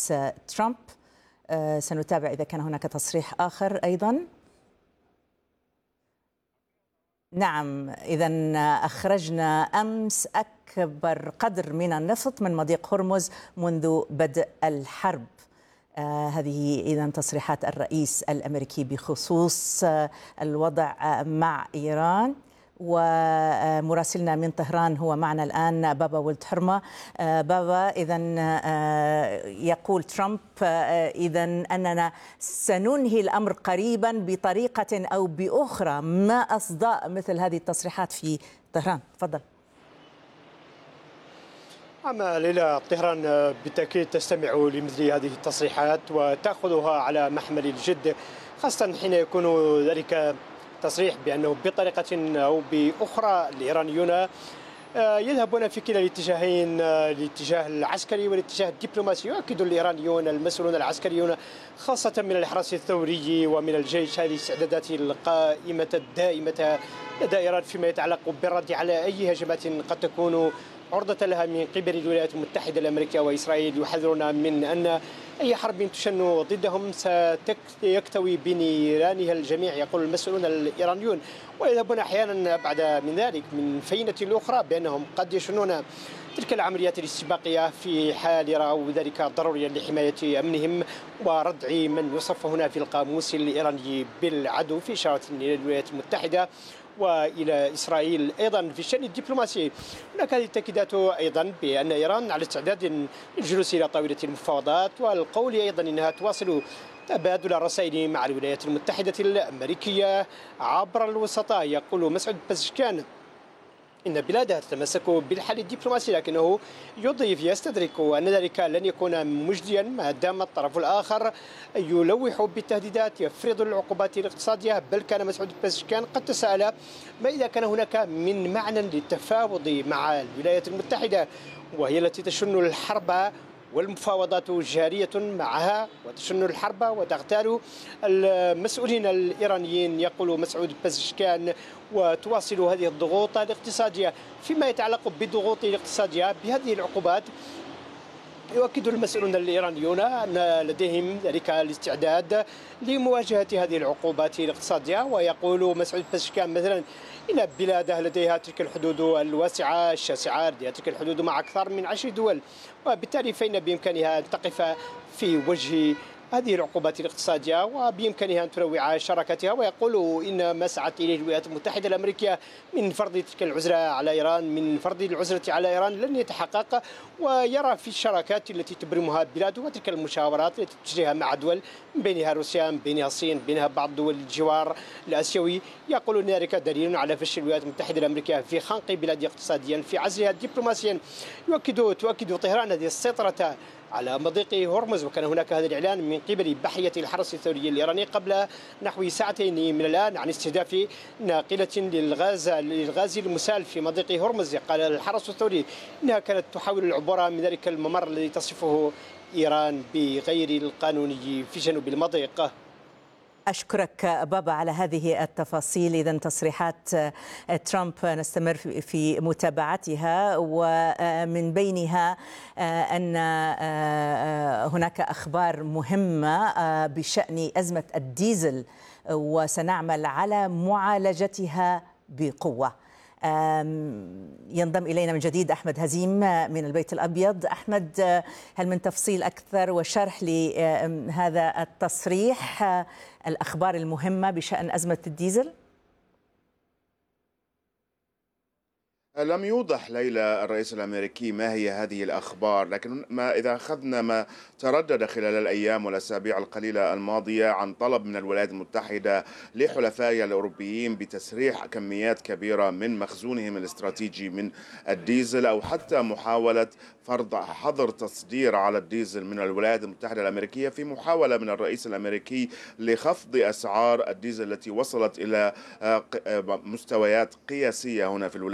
الرئيس ترامب. سنتابع إذا كان هناك تصريح آخر أيضا. نعم، إذا أخرجنا أمس أكبر قدر من النفط من مضيق هرمز منذ بدء الحرب. هذه إذا تصريحات الرئيس الأمريكي بخصوص الوضع مع إيران. ومراسلنا من طهران هو معنا الآن بابا ولد حرمة. بابا، إذا يقول ترامب إذا أننا سننهي الأمر قريبا بطريقة أو بأخرى. ما أصداء مثل هذه التصريحات في طهران؟ تفضل. أما ليلى، طهران بالتأكيد تستمع لمثل هذه التصريحات وتأخذها على محمل الجد، خاصة حين يكون ذلك تصريح بأنه بطريقة أو بأخرى الإيرانيون يذهبون في كلا الاتجاهين، الاتجاه العسكري والاتجاه الدبلوماسي. يؤكد الإيرانيون المسؤولون العسكريون خاصة من الحرس الثوري ومن الجيش هذه الاستعدادات القائمة الدائمة لدى إيران فيما يتعلق بالرد على أي هجمات قد تكون عرضة لها من قبل الولايات المتحدة الأمريكية وإسرائيل. يحذرون من أن أي حرب تشن ضدهم سيكتوي بنيرانها الجميع، يقول المسؤولون الإيرانيون. ويذهبون أحيانا بعد من ذلك من فينة الأخرى بأنهم قد يشنون تلك العمليات الاستباقية في حال رأوا ذلك ضروريا لحماية أمنهم وردع من يصف هنا في القاموس الإيراني بالعدو، في إشارة إلى الولايات المتحدة وإلى إسرائيل. أيضا في الشأن الدبلوماسي هناك هذه التأكيدات أيضا بأن إيران على استعداد للجلوس إلى طاولة المفاوضات، والقول أيضا أنها تواصل تبادل الرسائل مع الولايات المتحدة الأمريكية عبر الوسطاء. يقول مسعود بزشكان إن بلادها تتمسك بالحل الدبلوماسي، لكنه يستدرك أن ذلك لن يكون مجديا ما دام الطرف الآخر يلوح بالتهديدات يفرض العقوبات الاقتصادية. بل كان مسعود بزشكان قد تساءل ما إذا كان هناك من معنى للتفاوض مع الولايات المتحدة وهي التي تشن الحرب والمفاوضات جارية معها وتشن الحرب وتغتال المسؤولين الإيرانيين. يقول مسعود بزشكان وتواصل هذه الضغوط الاقتصادية. فيما يتعلق بالضغوط الاقتصادية بهذه العقوبات، يؤكد المسؤولون الإيرانيون أن لديهم ذلك الاستعداد لمواجهة هذه العقوبات الاقتصادية. ويقول مسعود بزشكان مثلا إن بلاده لديها تلك الحدود الواسعة الشاسعة، لديها تلك الحدود مع أكثر من 10 دول، وبالتالي فإن بإمكانها أن تقف في وجه هذه العقوبات الاقتصادية وبإمكانها أن تروع شراكتها. ويقول إن ما سعت إليه الولايات المتحدة الأمريكية من فرض تلك العزلة على إيران، من فرض العزلة على إيران لن يتحقق. ويرى في الشراكات التي تبرمها بلاده وتلك المشاورات التي تجريها مع دول من بينها روسيا، من بينها الصين، من بينها بعض دول الجوار الآسيوي، يقول أن ذلك دليل على فشل الولايات المتحدة الأمريكية في خنق بلادها اقتصاديا، في عزلها دبلوماسيا. تؤكد طهران هذه السيطرة على مضيق هرمز، وكان هناك هذا الإعلان من قبل بحرية الحرس الثوري الإيراني قبل نحو ساعتين من الآن عن استهداف ناقلة للغاز المسال في مضيق هرمز. قال الحرس الثوري إنها كانت تحاول العبور من ذلك الممر الذي تصفه إيران بغير القانوني في جنوب المضيق. أشكرك بابا على هذه التفاصيل. إذن تصريحات ترامب نستمر في متابعتها، ومن بينها أن هناك أخبار مهمة بشأن أزمة الديزل وسنعمل على معالجتها بقوة. ينضم إلينا من جديد أحمد هزيم من البيت الأبيض. أحمد، هل من تفصيل أكثر وشرح لهذا التصريح، الأخبار المهمة بشأن أزمة الديزل؟ لم يوضح ليلى الرئيس الأمريكي ما هي هذه الأخبار، لكن إذا أخذنا ما تردد خلال الأيام والأسابيع القليلة الماضية عن طلب من الولايات المتحدة لحلفائها الأوروبيين بتسريح كميات كبيرة من مخزونهم الاستراتيجي من الديزل، أو حتى محاولة فرض حظر تصدير على الديزل من الولايات المتحدة الأمريكية في محاولة من الرئيس الأمريكي لخفض أسعار الديزل التي وصلت إلى مستويات قياسية هنا في الولايات المتحدة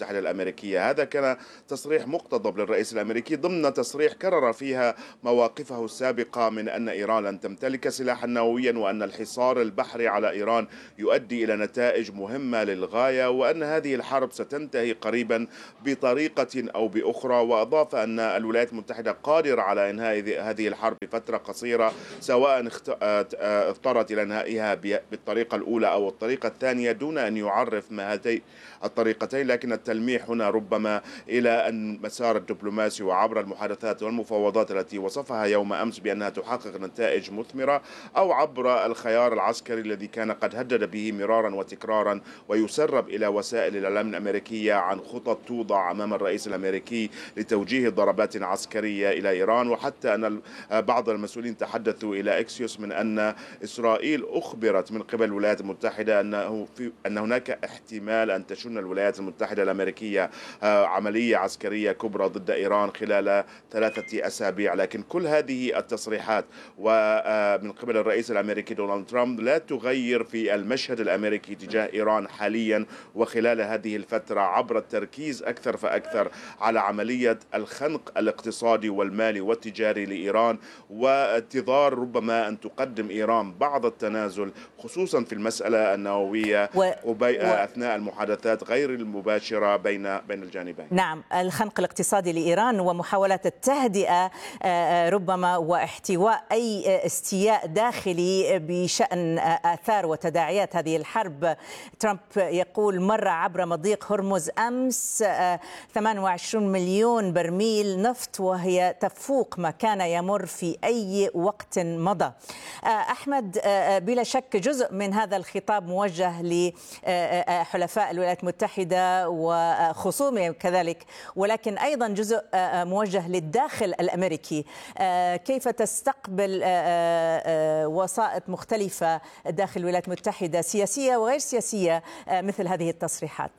المتحدة الأمريكية. هذا كان تصريح مقتضب للرئيس الأمريكي ضمن تصريح كرر فيها مواقفه السابقة من أن إيران لن تمتلك سلاحا نوويا، وأن الحصار البحري على إيران يؤدي إلى نتائج مهمة للغاية، وأن هذه الحرب ستنتهي قريبا بطريقة أو بأخرى. وأضاف أن الولايات المتحدة قادرة على إنهاء هذه الحرب بفترة قصيرة، سواء اضطرت إلى إنهائها بالطريقة الأولى أو الطريقة الثانية، دون أن يعرف ما هاتين الطريقتين. لكن التلميح هنا ربما إلى المسار الدبلوماسي وعبر المحادثات والمفاوضات التي وصفها يوم أمس بأنها تحقق نتائج مثمرة، أو عبر الخيار العسكري الذي كان قد هدد به مرارا وتكرارا ويسرب إلى وسائل الإعلام الأمريكية عن خطط توضع أمام الرئيس الأمريكي لتوجيه ضربات عسكرية إلى إيران. وحتى أن بعض المسؤولين تحدثوا إلى إكسيوس من أن إسرائيل أخبرت من قبل الولايات المتحدة أن هناك احتمال أن تشن الولايات المتحدة الأمريكية عملية عسكرية كبرى ضد إيران خلال 3 أسابيع. لكن كل هذه التصريحات ومن قبل الرئيس الأمريكي دونالد ترامب لا تغير في المشهد الأمريكي تجاه إيران حاليا وخلال هذه الفترة، عبر التركيز أكثر فأكثر على عملية الخنق الاقتصادي والمالي والتجاري لإيران، وانتظار ربما أن تقدم إيران بعض التنازل خصوصا في المسألة النووية أثناء المحادثات غير المباشرة بين الجانبين. نعم، الخنق الاقتصادي لإيران ومحاولات التهدئة ربما واحتواء أي استياء داخلي بشأن آثار وتداعيات هذه الحرب. ترامب يقول مر عبر مضيق هرمز أمس 28 مليون برميل نفط، وهي تفوق ما كان يمر في أي وقت مضى. أحمد، بلا شك جزء من هذا الخطاب موجه لحلفاء الولايات المتحدة وخصومهم كذلك، ولكن أيضا جزء موجه للداخل الأمريكي. كيف تستقبل وسائط مختلفة داخل الولايات المتحدة سياسية وغير سياسية مثل هذه التصريحات؟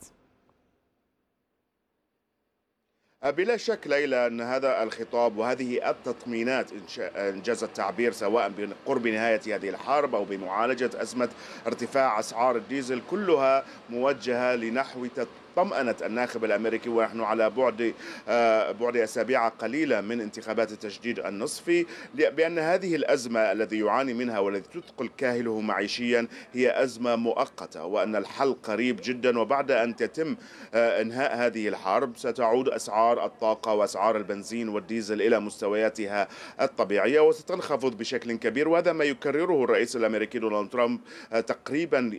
بلا شك ليلى أن هذا الخطاب وهذه التطمينات إنجاز التعبير، سواء بقرب نهاية هذه الحرب أو بمعالجة أزمة ارتفاع أسعار الديزل، كلها موجهة لنحو طمأنة الناخب الأمريكي، ونحن على بعد أسابيع قليلة من انتخابات التجديد النصفي، بأن هذه الأزمة الذي يعاني منها والتي تثقل كاهله معيشيا هي أزمة مؤقتة، وأن الحل قريب جدا. وبعد أن تتم إنهاء هذه الحرب ستعود أسعار الطاقة وأسعار البنزين والديزل إلى مستوياتها الطبيعية وستنخفض بشكل كبير. وهذا ما يكرره الرئيس الأمريكي دونالد ترامب تقريبا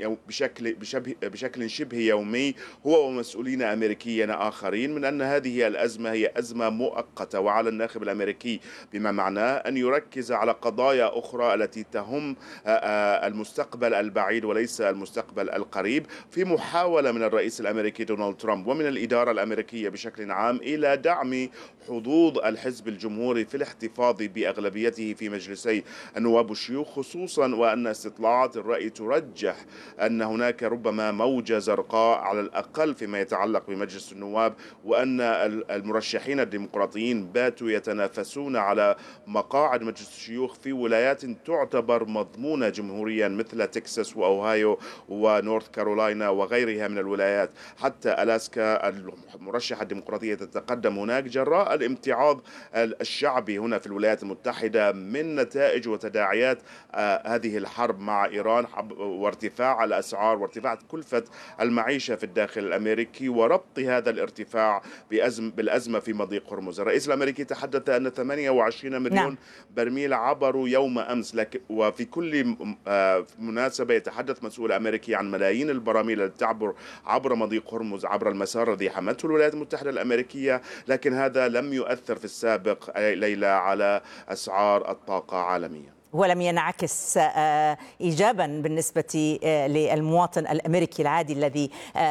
بشكل شبه يومي، هو مسؤولين أمريكيين آخرين، من أن هذه الأزمة هي أزمة مؤقتة، وعلى الناخب الأمريكي بما معناه أن يركز على قضايا أخرى التي تهم المستقبل البعيد وليس المستقبل القريب، في محاولة من الرئيس الأمريكي دونالد ترامب ومن الإدارة الأمريكية بشكل عام إلى دعم حظوظ الحزب الجمهوري في الاحتفاظ بأغلبيته في مجلسي النواب والشيوخ، خصوصا وأن استطلاعات الرأي ترجح أن هناك ربما موجة زرقاء على الأقل فيما يتعلق بمجلس النواب، وأن المرشحين الديمقراطيين باتوا يتنافسون على مقاعد مجلس الشيوخ في ولايات تعتبر مضمونة جمهوريا مثل تكساس وأوهايو ونورث كارولاينا وغيرها من الولايات. حتى ألاسكا المرشحة الديمقراطية تتقدم هناك جراء الامتعاض الشعبي هنا في الولايات المتحدة من نتائج وتداعيات هذه الحرب مع إيران، وارتفاع الأسعار وارتفاع كلفة المعيشة في الداخل الأمريكي، وربط هذا الارتفاع بالأزمة في مضيق هرمز. الرئيس الأمريكي تحدث أن 28 مليون برميل عبروا يوم أمس، وفي كل مناسبة يتحدث مسؤول أمريكي عن ملايين البراميل التي تعبر عبر مضيق هرمز عبر المسار الذي حمته الولايات المتحدة الأمريكية. لكن هذا لم يؤثر في السابق ليلى على أسعار الطاقة عالميا، ولم ينعكس إيجابا بالنسبة للمواطن الأمريكي العادي الذي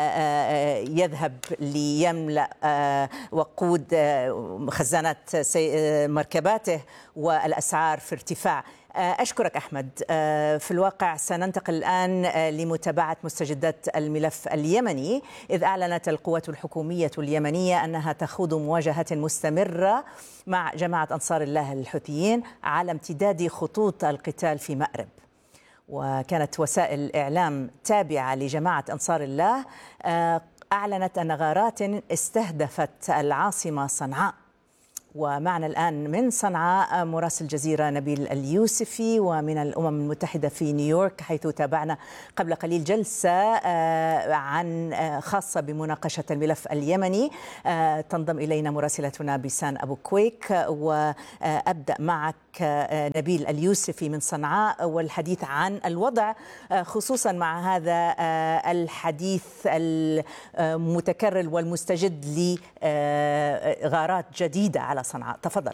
يذهب ليملأ وقود خزانات مركباته والأسعار في ارتفاع. أشكرك أحمد. في الواقع سننتقل الآن لمتابعة مستجدات الملف اليمني، إذ أعلنت القوات الحكومية اليمنية أنها تخوض مواجهة مستمرة مع جماعة أنصار الله الحوثيين على امتداد خطوط القتال في مأرب. وكانت وسائل إعلام تابعة لجماعة أنصار الله أعلنت أن غارات استهدفت العاصمة صنعاء. ومعنا الآن من صنعاء مراسل الجزيرة نبيل اليوسفي، ومن الأمم المتحدة في نيويورك حيث تابعنا قبل قليل جلسة خاصة بمناقشة الملف اليمني. تنضم إلينا مراسلتنا بيسان أبو كويك، وأبدأ معك نبيل اليوسفي من صنعاء والحديث عن الوضع، خصوصا مع هذا الحديث المتكرر والمستجد لغارات جديدة على صنعاء. تفضل.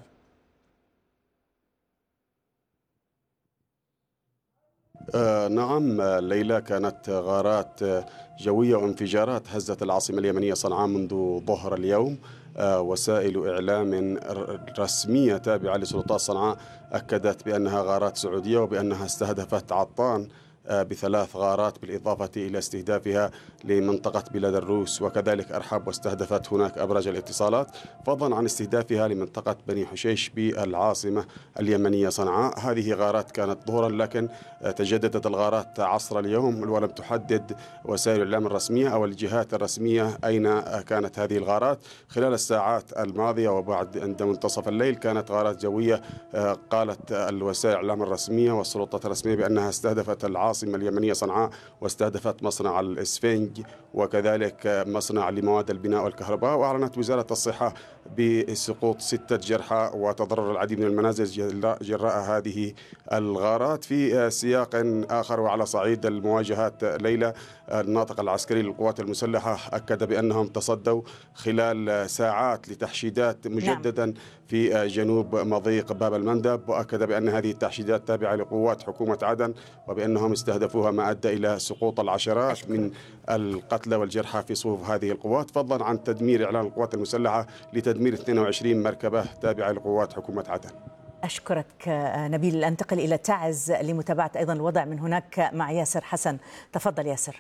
نعم ليلى، كانت غارات جوية وانفجارات هزت العاصمة اليمنية صنعاء منذ ظهر اليوم. وسائل إعلام رسمية تابعة لسلطات صنعاء أكدت بأنها غارات سعودية وبأنها استهدفت عطان ب3 غارات، بالإضافة إلى استهدافها لمنطقة بلاد الروس وكذلك أرحب، واستهدفت هناك أبراج الاتصالات، فضلا عن استهدافها لمنطقة بني حشيش بالعاصمة اليمنية صنعاء. هذه غارات كانت ظهرا، لكن تجددت الغارات عصر اليوم، ولم تحدد وسائل الإعلام الرسمية أو الجهات الرسمية أين كانت هذه الغارات. خلال الساعات الماضية وبعد عند منتصف الليل كانت غارات جوية، قالت الوسائل الإعلام الرسمية والسلطات الرسمية بأنها استهدفت العاصمة اليمنية صنعاء، واستهدفت مصنع الإسفنج وكذلك مصنع لمواد البناء والكهرباء. وأعلنت وزارة الصحة بسقوط 6 جرحى وتضرر العديد من المنازل جراء هذه الغارات. في سياق آخر وعلى صعيد المواجهات ليلى، الناطق العسكري للقوات المسلحة أكد بأنهم تصدوا خلال ساعات لتحشيدات مجددا في جنوب مضيق باب المندب، وأكد بأن هذه التحشيدات تابعة لقوات حكومة عدن، وبأنهم استهدفوها ما أدى إلى سقوط العشرات من القتلى والجرحى في صفوف هذه القوات، فضلا عن تدمير إعلان القوات المسلحة لتدمير 22 مركبة تابعة لقوات حكومة عدن. أشكرك نبيل. أنتقل إلى تعز لمتابعة أيضا الوضع من هناك مع ياسر حسن. تفضل ياسر.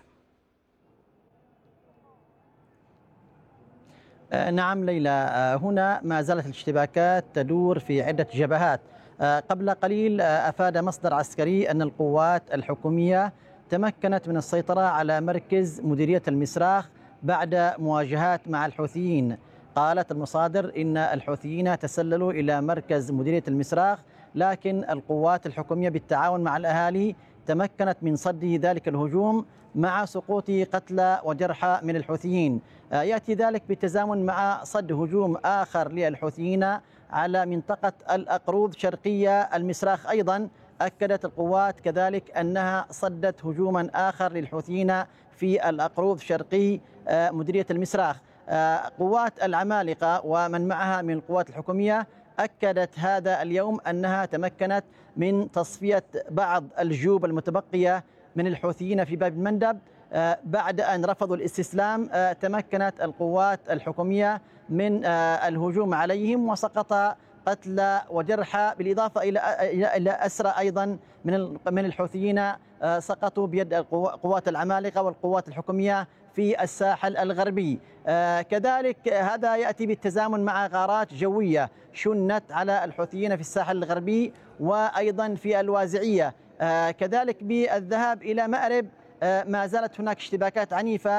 نعم ليلى، هنا ما زالت الاشتباكات تدور في عدة جبهات. قبل قليل أفاد مصدر عسكري أن القوات الحكومية تمكنت من السيطرة على مركز مديرية المسراخ بعد مواجهات مع الحوثيين. قالت المصادر إن الحوثيين تسللوا إلى مركز مديرية المسراخ، لكن القوات الحكومية بالتعاون مع الأهالي تمكنت من صد ذلك الهجوم مع سقوط قتلى وجرحى من الحوثيين. يأتي ذلك بالتزامن مع صد هجوم آخر للحوثيين على منطقة الأقروض شرقية المسراخ. أيضا أكدت القوات كذلك أنها صدت هجوما آخر للحوثيين في الأقروض شرقي مديرية المسراخ. قوات العمالقة ومن معها من القوات الحكومية أكدت هذا اليوم أنها تمكنت من تصفية بعض الجيوب المتبقية من الحوثيين في باب المندب. بعد أن رفضوا الاستسلام تمكنت القوات الحكومية من الهجوم عليهم، وسقط قتلى وجرحى، بالإضافة إلى أسرى أيضا من الحوثيين سقطوا بيد قوات العمالقة والقوات الحكومية في الساحل الغربي. كذلك هذا يأتي بالتزامن مع غارات جوية شنت على الحوثيين في الساحل الغربي وأيضا في الوازعية. كذلك بالذهاب إلى مأرب ما زالت هناك اشتباكات عنيفة.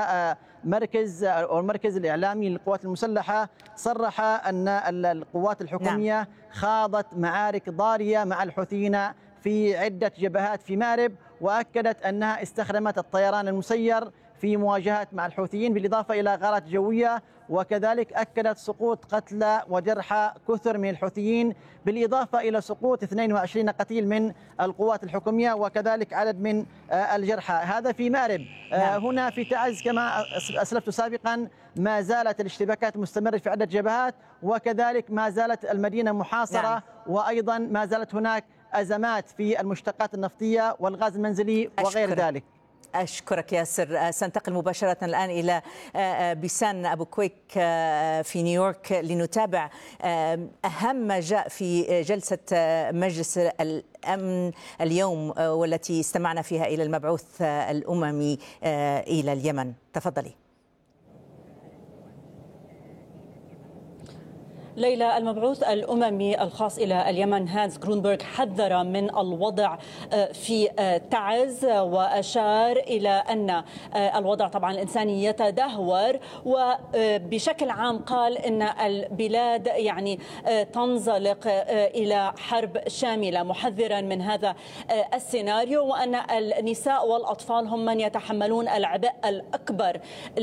المركز الإعلامي للقوات المسلحة صرح أن القوات الحكومية خاضت معارك ضارية مع الحوثيين في عدة جبهات في مأرب، وأكدت أنها استخدمت الطيران المسير في مواجهات مع الحوثيين، بالإضافة إلى غارات جوية، وكذلك أكدت سقوط قتلى وجرحى كثر من الحوثيين، بالإضافة إلى سقوط 22 قتيل من القوات الحكومية وكذلك عدد من الجرحى. هذا في مأرب. هنا في تعز كما أسلفت سابقا ما زالت الاشتباكات مستمرة في عدة جبهات، وكذلك ما زالت المدينة محاصرة. وأيضا ما زالت هناك أزمات في المشتقات النفطية والغاز المنزلي وغير ذلك. أشكرك ياسر. سننتقل مباشرة الآن إلى بيسان أبو كويك في نيويورك لنتابع أهم ما جاء في جلسة مجلس الأمن اليوم، والتي استمعنا فيها إلى المبعوث الأممي إلى اليمن. تفضلي. ليلى، المبعوث الأممي الخاص إلى اليمن هانس جرونبرغ حذر من الوضع في تعز، وأشار إلى أن الوضع طبعا الإنساني يتدهور، وبشكل عام قال أن البلاد يعني تنزلق إلى حرب شاملة، محذرا من هذا السيناريو، وأن النساء والأطفال هم من يتحملون العبء الأكبر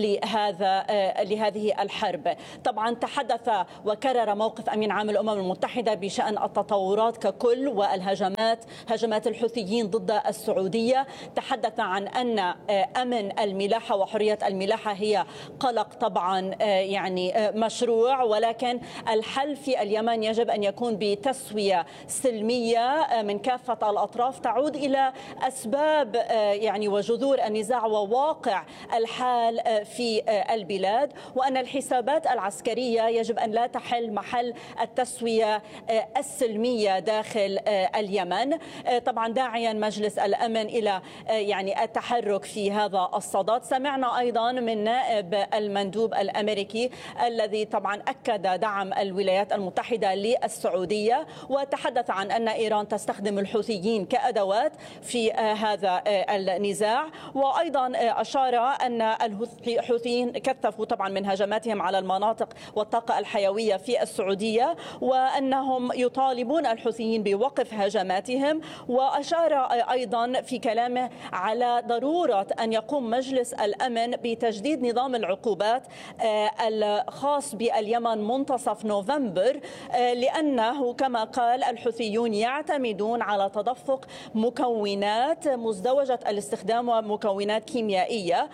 لهذه الحرب. طبعا تحدث وكرر موقف أمين عام الأمم المتحدة بشأن التطورات ككل هجمات الحوثيين ضد السعودية. تحدث عن أن أمن الملاحة وحرية الملاحة هي قلق طبعا يعني مشروع، ولكن الحل في اليمن يجب أن يكون بتسوية سلمية من كافة الأطراف تعود إلى أسباب يعني وجذور النزاع وواقع الحال في البلاد، وأن الحسابات العسكرية يجب أن لا تحل محل التسوية السلمية داخل اليمن. طبعا داعيا مجلس الأمن إلى يعني التحرك في هذا الصدد. سمعنا أيضا من نائب المندوب الأمريكي الذي طبعا أكد دعم الولايات المتحدة للسعودية، وتحدث عن أن إيران تستخدم الحوثيين كأدوات في هذا النزاع، وأيضا أشار أن الحوثيين كثفوا طبعا من هجماتهم على المناطق والطاقة الحيوية في السعودية، وأنهم يطالبون الحوثيين بوقف هجماتهم. وأشار أيضا في كلامه على ضرورة أن يقوم مجلس الأمن بتجديد نظام العقوبات الخاص باليمن منتصف نوفمبر، لأنه كما قال الحوثيون يعتمدون على تدفق مكونات مزدوجة الاستخدام ومكونات كيميائية.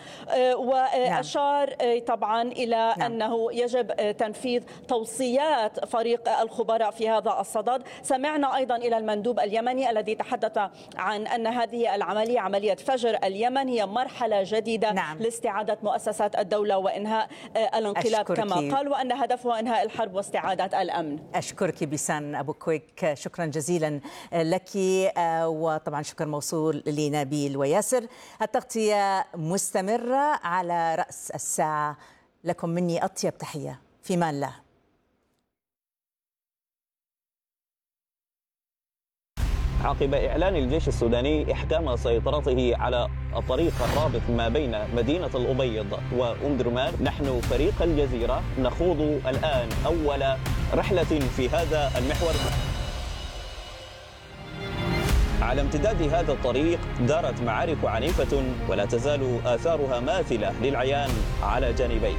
وأشار طبعا إلى أنه يجب تنفيذ توصيات فريق الخبراء في هذا الصدد. سمعنا أيضا إلى المندوب اليمني الذي تحدث عن أن هذه العملية، عملية فجر اليمن، هي مرحلة جديدة لاستعادة مؤسسات الدولة وإنهاء الانقلاب كما قال، وأن هدفه إنهاء الحرب واستعادة الأمن. أشكرك بيسان أبو كويك، شكرا جزيلا لك، وطبعا شكر موصول لنبيل وياسر. التغطية مستمرة على رأس الساعة، لكم مني أطيب تحية، في مان الله. عقب إعلان الجيش السوداني إحكام سيطرته على الطريق الرابط ما بين مدينة الأبيض وأم درمان، نحن فريق الجزيرة نخوض الآن أول رحلة في هذا المحور. على امتداد هذا الطريق دارت معارك عنيفة ولا تزال آثارها ماثلة للعيان على جانبيه.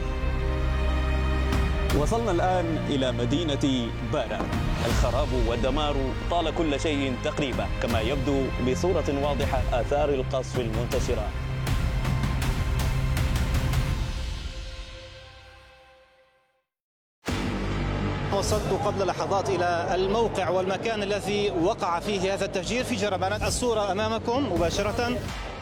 وصلنا الآن إلى مدينة بارا. الخراب والدمار طال كل شيء تقريبا، كما يبدو بصورة واضحة آثار القصف المنتشرة. وصلت قبل لحظات إلى الموقع والمكان الذي وقع فيه هذا التفجير في جربانات. الصورة أمامكم مباشرة،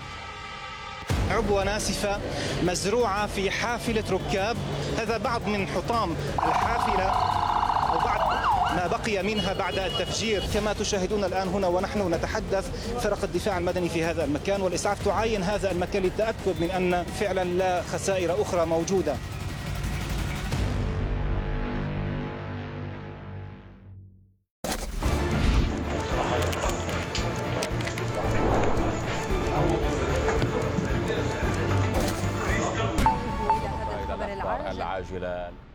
عبوة ناسفة مزروعة في حافلة ركاب. هذا بعض من حطام الحافلة أو بعض ما بقي منها بعد التفجير. كما تشاهدون الآن هنا ونحن نتحدث، فرق الدفاع المدني في هذا المكان والإسعاف تعاين هذا المكان للتأكد من أن فعلا لا خسائر أخرى موجودة. العاجلة